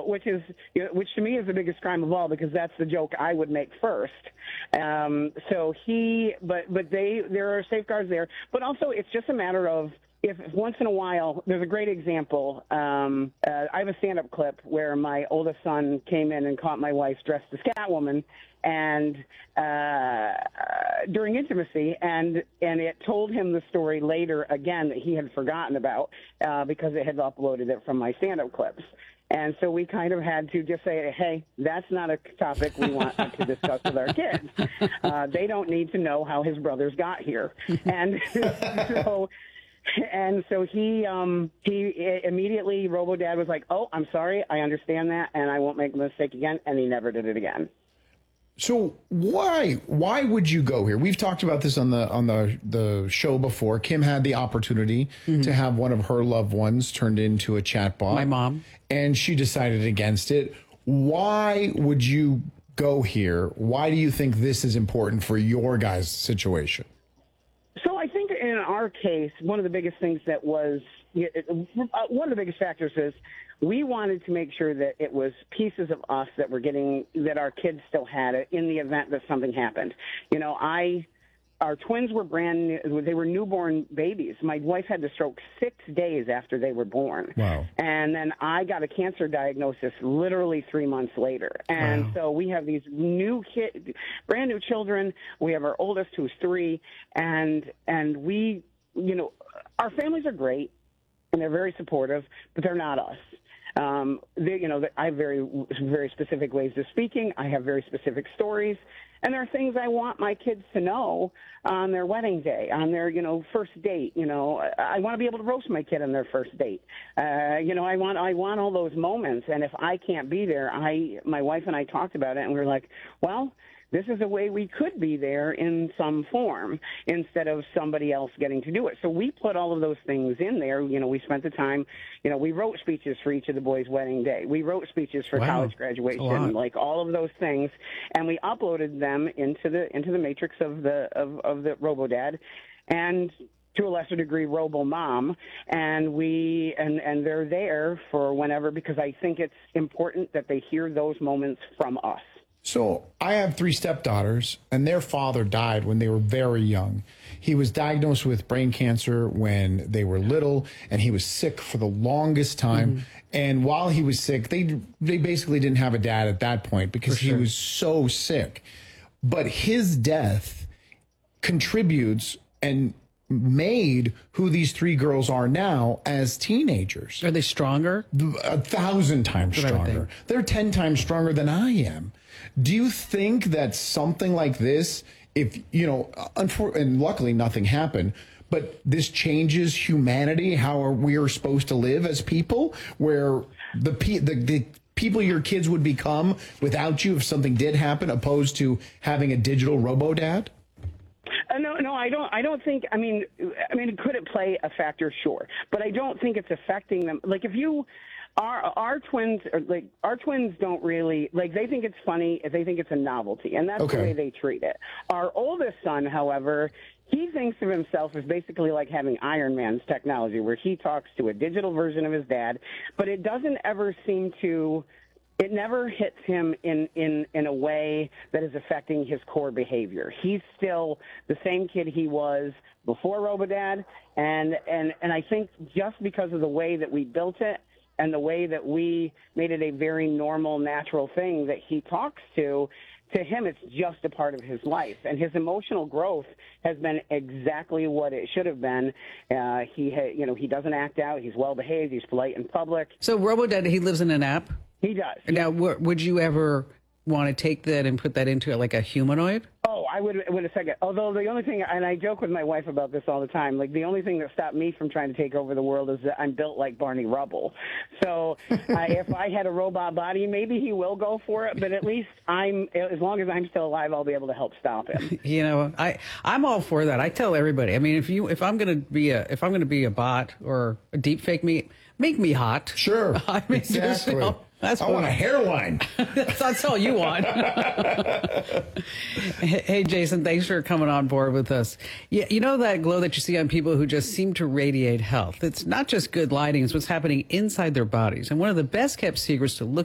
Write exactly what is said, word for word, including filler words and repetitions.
which is, you know, which to me is the biggest crime of all, because that's the joke I would make first. Um, so he, but but they, there are safeguards there, but also it's just a matter of, if once in a while, there's a great example. Um, uh, I have a stand-up clip where my oldest son came in and caught my wife dressed as Catwoman, and uh, during intimacy, and and it told him the story later again that he had forgotten about uh, because it had uploaded it from my stand-up clips. And so we kind of had to just say, hey, that's not a topic we want to discuss with our kids. Uh, they don't need to know how his brothers got here. And so... And so he um, he immediately, RoboDad was like, oh, I'm sorry, I understand that, and I won't make a mistake again, and he never did it again. So why why would you go here? We've talked about this on the on the the show before. Kim had the opportunity mm-hmm. to have one of her loved ones turned into a chatbot. My mom. And she decided against it. Why would you go here? Why do you think this is important for your guys' situation? So I think in our case, one of the biggest things that was, one of the biggest factors is we wanted to make sure that it was pieces of us that were getting, that our kids still had it in the event that something happened. You know, I, our twins were brand new, they were newborn babies. My wife had the stroke six days after they were born. Wow. And then I got a cancer diagnosis literally three months later. And wow. so we have these new kids, brand new children. We have our oldest who's three. And, and we, you know, our families are great and they're very supportive, but they're not us. Um, they, you know, I have very, very specific ways of speaking. I have very specific stories. And there are things I want my kids to know on their wedding day, on their, you know, first date. You know, I want to be able to roast my kid on their first date. Uh, you know, I want, I want all those moments. And if I can't be there, I, my wife and I talked about it, and we were like, well, this is a way we could be there in some form instead of somebody else getting to do it. So we put all of those things in there. You know, we spent the time, you know, we wrote speeches for each of the boys' wedding day. We wrote speeches for wow. college graduation, like all of those things. And we uploaded them into the into the matrix of the of, of the RoboDad. And to a lesser degree, RoboMom, and we and and they're there for whenever, because I think it's important that they hear those moments from us. So I have three stepdaughters, and their father died when they were very young. He was diagnosed with brain cancer when they were little, and he was sick for the longest time. Mm-hmm. And while he was sick, they they basically didn't have a dad at that point because sure. he was so sick. But his death contributes and made who these three girls are now as teenagers. Are they stronger? A thousand times stronger. They're ten times stronger than I am. Do you think that something like this, if, you know, and luckily nothing happened, but this changes humanity, how are we are supposed to live as people, where the, the, the people your kids would become without you if something did happen, opposed to having a digital RoboDad? Uh, no, no, I don't. I don't think. I mean, I mean, could it play a factor? Sure, but I don't think it's affecting them. Like, if you, our our twins, are like our twins, don't really like. They think it's funny. They think it's a novelty, and that's okay. the way they treat it. Our oldest son, however, he thinks of himself as basically like having Iron Man's technology, where he talks to a digital version of his dad, but it doesn't ever seem to. It never hits him in, in, in a way that is affecting his core behavior. He's still the same kid he was before RoboDad, and, and, and I think just because of the way that we built it and the way that we made it a very normal, natural thing that he talks to, to him it's just a part of his life. And his emotional growth has been exactly what it should have been. Uh, he, ha- you know, he doesn't act out. He's well-behaved. He's polite in public. So RoboDad, he lives in an app? He does. Now, w- would you ever want to take that and put that into like a humanoid? Oh, I would. Wait a second. Although the only thing, and I joke with my wife about this all the time, like the only thing that stopped me from trying to take over the world is that I'm built like Barney Rubble. So I, if I had a robot body, maybe he will go for it. But at least I'm, as long as I'm still alive, I'll be able to help stop him. You know, I I'm all for that. I tell everybody. I mean, if you if I'm going to be a if I'm going to be a bot or a deep fake me, make me hot. Sure. I mean, exactly. Just, you know, That's I want a hairline. that's, that's all you want. Hey, Jason, thanks for coming on board with us. Yeah, you know that glow that you see on people who just seem to radiate health? It's not just good lighting. It's what's happening inside their bodies. And one of the best kept secrets to look